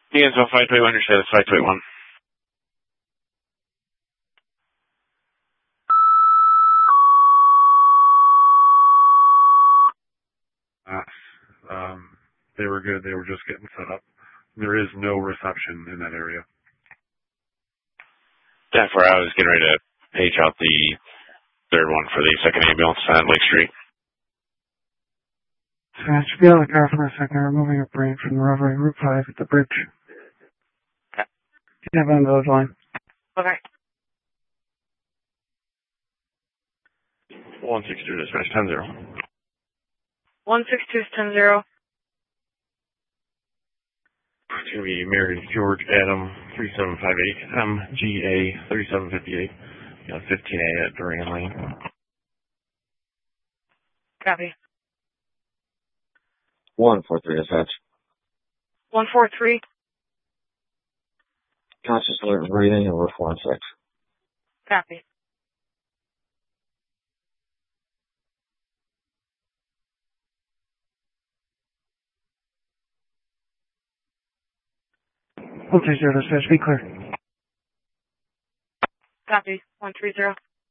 Gainesville 521, your status 521. They were good. They were just getting set up. There is no reception in that area. That's where I was getting ready to page out the third one for the second ambulance on Lake Street. Dispatch, be on the car for a second. We're moving a brain from the robbery Route 5 at the bridge. Okay. Have on those line. Okay. 162 dispatch 10-0. 162 is 10-0. It's going to be Mary George Adam 3758 MGA 3758. 15A at Duran Lane. Copy. 143 dispatch. 143. Conscious alert and breathing over 4 and 6. Copy. One 30 dispatch, be clear. Copy. 130.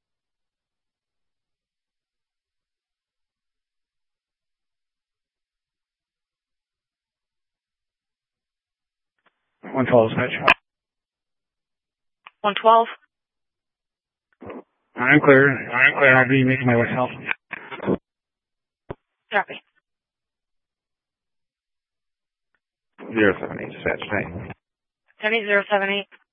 One 12 dispatch. 112. I'm clear. I'll be making my way south. Copy. 078 dispatch 10. 10878.